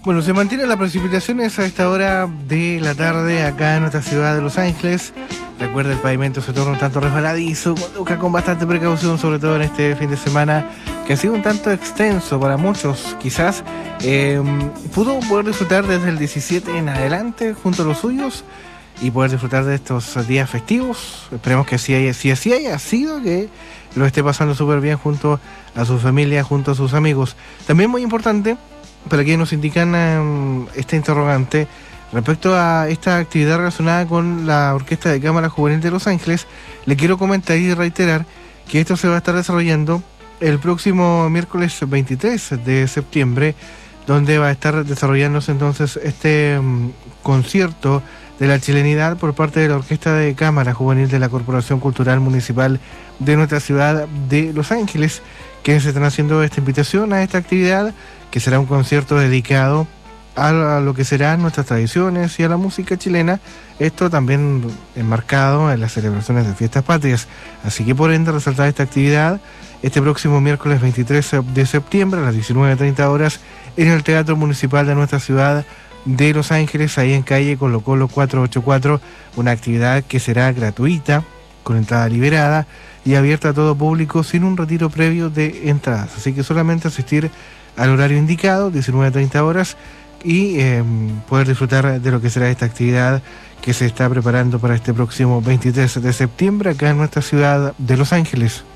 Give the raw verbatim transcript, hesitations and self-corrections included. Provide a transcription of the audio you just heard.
Bueno, se mantienen las precipitaciones a esta hora de la tarde acá en nuestra ciudad de Los Ángeles. Recuerda, el pavimento se torna un tanto resbaladizo, conduzca con bastante precaución, sobre todo en este fin de semana que ha sido un tanto extenso para muchos. Quizás eh, pudo poder disfrutar desde el diecisiete en adelante junto a los suyos y poder disfrutar de estos días festivos. Esperemos que así haya, si así haya sido, que lo esté pasando súper bien junto a su familia, junto a sus amigos. También muy importante, para quienes nos indican um, este interrogante respecto a esta actividad relacionada con la Orquesta de Cámara Juvenil de Los Ángeles, le quiero comentar y reiterar que esto se va a estar desarrollando el próximo miércoles veintitrés de septiembre, donde va a estar desarrollándose entonces este um, concierto de la chilenidad por parte de la Orquesta de Cámara Juvenil de la Corporación Cultural Municipal de nuestra ciudad de Los Ángeles, que se están haciendo esta invitación a esta actividad, que será un concierto dedicado a lo que serán nuestras tradiciones y a la música chilena, esto también enmarcado en las celebraciones de fiestas patrias. Así que por ende resaltar esta actividad este próximo miércoles veintitrés de septiembre a las diecinueve treinta horas en el Teatro Municipal de nuestra ciudad de Los Ángeles, ahí en calle Colo Colo cuatrocientos ochenta y cuatro, una actividad que será gratuita, con entrada liberada y abierta a todo público sin un retiro previo de entradas. Así que solamente asistir al horario indicado, diecinueve treinta horas, y eh, poder disfrutar de lo que será esta actividad que se está preparando para este próximo veintitrés de septiembre acá en nuestra ciudad de Los Ángeles.